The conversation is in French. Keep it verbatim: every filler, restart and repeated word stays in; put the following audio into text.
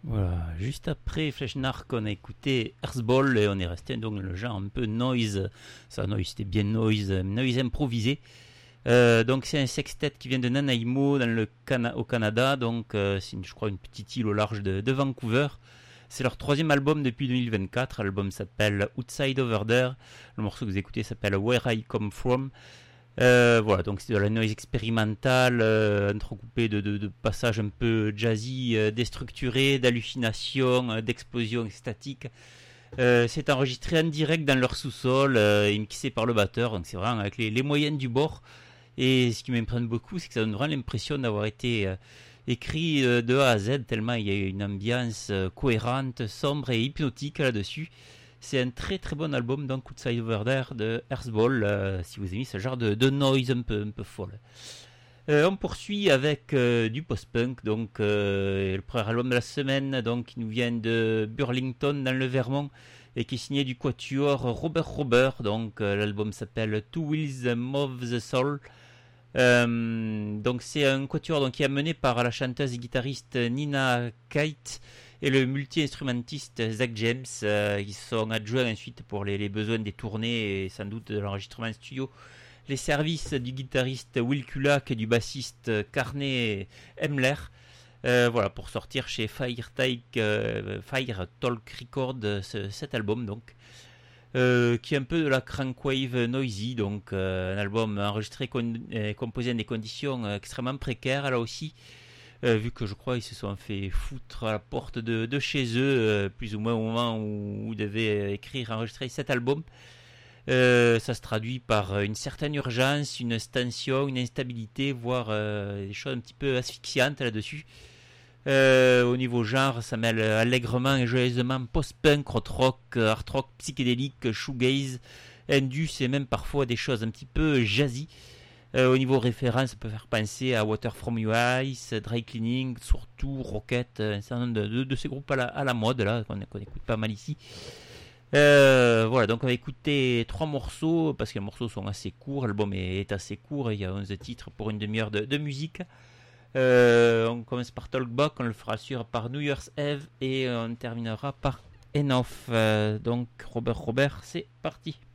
Voilà, juste après Fleshnark, on a écouté Earthball et on est resté donc dans le genre un peu noise. Ça, noise, c'était bien noise, noise improvisé. Euh, donc c'est un sextet qui vient de Nanaimo dans le Cana- au Canada. Donc euh, c'est une, je crois une petite île au large de, de Vancouver. C'est leur troisième album depuis deux mille vingt-quatre. L'album s'appelle Outside Over There. Le morceau que vous écoutez s'appelle Where I Come From. Euh, voilà, donc c'est de la noise expérimentale, euh, entrecoupée de, de, de passages un peu jazzy, euh, déstructurés, d'hallucinations, euh, d'explosions extatiques. Euh, c'est enregistré en direct dans leur sous-sol euh, et mixé par le batteur, donc c'est vraiment avec les, les moyennes du bord. Et ce qui m'impressionne beaucoup, c'est que ça donne vraiment l'impression d'avoir été euh, écrit euh, de A à Z, tellement il y a une ambiance euh, cohérente, sombre et hypnotique là-dessus. C'est un très très bon album, donc Outside Over There de Earthball, euh, si vous aimez ce genre de, de noise un peu, un peu folle. Euh, on poursuit avec euh, du post-punk, donc euh, le premier album de la semaine, donc qui nous vient de Burlington dans le Vermont et qui est signé du quatuor Robert Robert. Donc euh, l'album s'appelle Two Wheels Move the Soul. Euh, donc c'est un quatuor donc, qui est mené par la chanteuse et guitariste Nina Kite et le multi-instrumentiste Zach James, euh, qui sont adjoints ensuite pour les, les besoins des tournées et sans doute de l'enregistrement studio, les services du guitariste Will Kulak et du bassiste Carney Emler. Euh, voilà, pour sortir chez Fire Talk, euh, Fire Talk Record ce, cet album donc. Euh, qui est un peu de la crankwave noisy, donc euh, un album enregistré con- et composé dans des conditions euh, extrêmement précaires là aussi, euh, vu que je crois qu'ils se sont fait foutre à la porte de, de chez eux, euh, plus ou moins au moment où, où ils devaient écrire, enregistrer cet album. Euh, ça se traduit par une certaine urgence, une tension, une instabilité, voire euh, des choses un petit peu asphyxiantes là-dessus. Euh, au niveau genre, ça mêle allègrement et joyeusement post-punk, rock, art rock, psychédélique, shoegaze, indus et même parfois des choses un petit peu jazzy. Euh, au niveau référence, ça peut faire penser à Water From Your Eyes, Dry Cleaning, surtout Rocket, un certain nombre de, de, de ces groupes à la, à la mode là qu'on, qu'on écoute pas mal ici. Euh, voilà, donc on va écouter trois morceaux parce que les morceaux sont assez courts, l'album est, est assez court, il y a onze titres pour une demi-heure de, de musique. Euh, on commence par Talkback, on le fera sur par New Year's Eve et on terminera par Enough. Euh, donc Robert Robert, c'est parti.